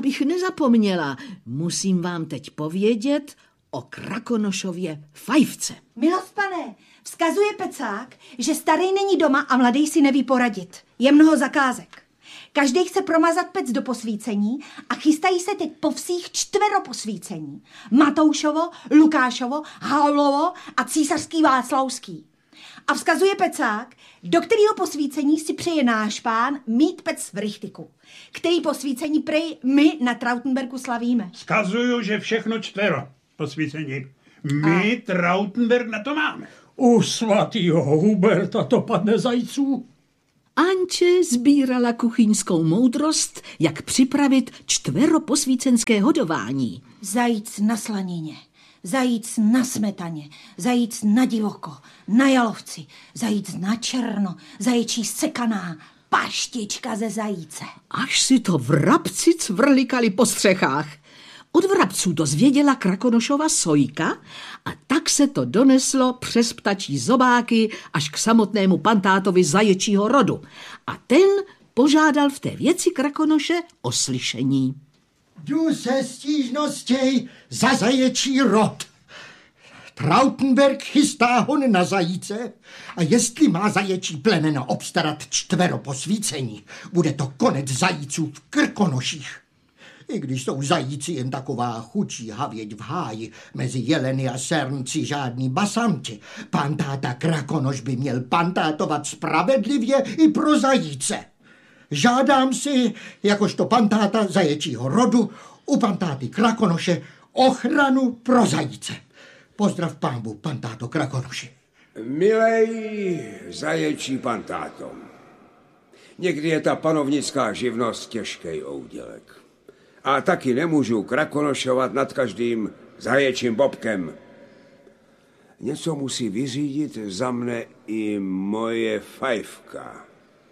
abych nezapomněla, musím vám teď povědět o Krakonošově fajfce. Milost pane, vzkazuje Pecák, že starý není doma a mladý si neví poradit. Je mnoho zakázek. Každý chce promazat pec do posvícení a chystají se teď po vsích 4 posvícení. Matoušovo, Lukášovo, Havlovo a císařský Václavský. A vzkazuje Pecák, do kterého posvícení si přeje náš pán mít pec v Rychtiku, který posvícení prej my na Trautenbergu slavíme. Vzkazuju, že všechno 4 posvícení. My Trautenberg na to máme. U svatýho Huberta to padne zajíců. Anče sbírala kuchyňskou moudrost, jak připravit 4 posvícenské hodování. Zajíc na slanině, zajíc na smetaně, zajíc na divoko, na jalovci, zajíc na černo, zaječí sekaná, paštička ze zajíce. Až si to vrabci cvrlikali po střechách. Od vrabců dozvěděla Krakonošova Sojka a tak se to doneslo přes ptačí zobáky až k samotnému pantátovi zaječího rodu. A ten požádal v té věci Krakonoše o slyšení. Jdu se stížností za zaječí rod. Trautenberg chystá hon na zajíce a jestli má zaječí plemeno obstarat 4 posvícení, bude to konec zajíců v Krkonoších. I když jsou zajíci jen taková chučí havěť v háji, mezi jeleny a sernci žádní basanti, pantáta Krakonoš by měl pantátovat spravedlivě i pro zajíce. Žádám si, jakožto pantáta zaječího rodu, u pantáty Krakonoše ochranu pro zajíce. Pozdrav pánbu, pantáto Krakonoši. Milej zaječí pantáto, někdy je ta panovnická živnost těžký oudělek. A taky nemůžu krakonošovat nad každým zaječím bobkem. Něco musí vyřídit za mne i moje fajfka.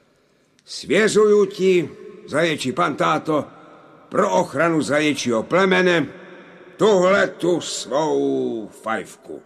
Svěřuju ti, zaječí pantáto, pro ochranu zaječího plemene, tuhletu svou fajfku.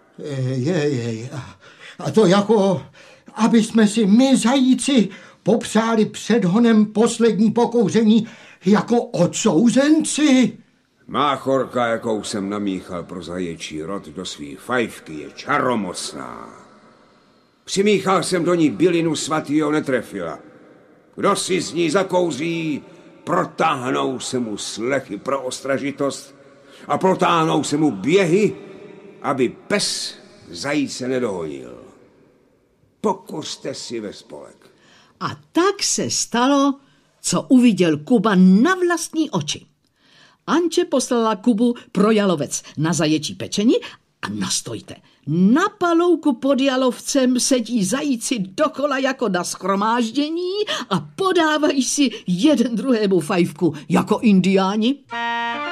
A to jako, aby jsme si my zajíci popřáli před honem poslední pokouření jako odsouzenci. Máchorka, jakou jsem namíchal pro zaječí rod do svý fajfky, je čaromocná. Přimíchal jsem do ní bylinu svatýho Netrefila. Kdo si z ní zakouří, protáhnou se mu slechy pro ostražitost a protáhnou se mu běhy, aby pes zajíce nedohonil. Pokuste si ve spolek. A tak se stalo, co uviděl Kuba na vlastní oči. Anče poslala Kubu pro jalovec na zaječí pečení a nastojte. Na palouku pod jalovcem sedí zajíci dokola jako na shromáždění a podávají si jeden druhému fajfku jako indiáni.